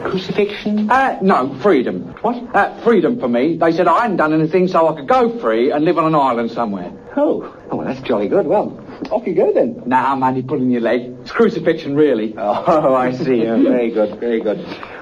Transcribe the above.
Crucifixion? No, freedom. What? Freedom for me. They said I hadn't done anything, so I could go free and live on an island somewhere. Oh, well, that's jolly good. Well, off you go then. Nah, man, you're pulling your leg. It's crucifixion, really. Oh, I see. Very good, very good.